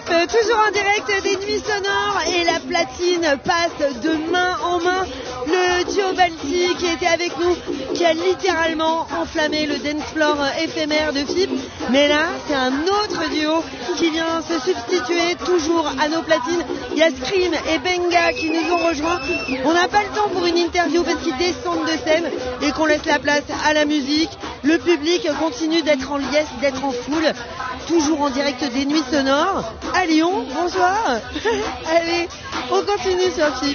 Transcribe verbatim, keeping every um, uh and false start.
Euh, toujours en direct des Nuits Sonores et la platine passe de main en main. Le duo Balti qui était avec nous, qui a littéralement enflammé le dance floor éphémère de F I B. Mais là, c'est un autre duo qui vient se substituer toujours à nos platines. Il y a Scream et Benga qui nous ont rejoints. On n'a pas le temps pour une interview parce qu'ils descendent de scène et qu'on laisse la place à la musique. Le public continue d'être en liesse, d'être en foule. Toujours en direct des Nuits Sonores à Lyon. Bonsoir. Allez, on continue sur F I B.